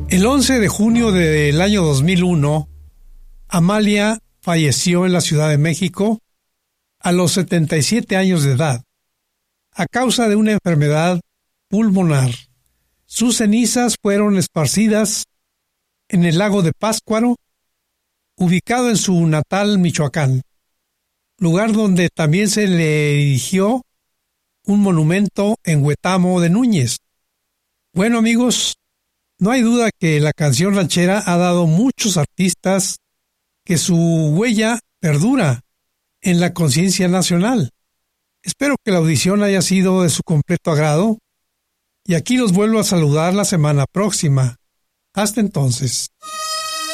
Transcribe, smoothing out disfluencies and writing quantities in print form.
El 11 de junio del año 2001, Amalia falleció en la Ciudad de México a los 77 años de edad, a causa de una enfermedad pulmonar. Sus cenizas fueron esparcidas en el lago de Pátzcuaro, ubicado en su natal Michoacán, lugar donde también se le erigió un monumento en Huetamo de Núñez. Bueno, amigos, no hay duda que la canción ranchera ha dado muchos artistas que su huella perdura en la conciencia nacional. Espero que la audición haya sido de su completo agrado y aquí los vuelvo a saludar la semana próxima. Hasta entonces.